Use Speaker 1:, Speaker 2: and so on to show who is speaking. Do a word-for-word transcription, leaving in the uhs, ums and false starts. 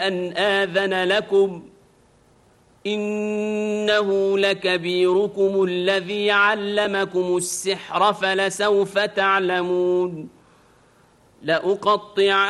Speaker 1: أن آذن لكم إنه لكبيركم الذي علمكم السحر فلسوف تعلمون لأقطع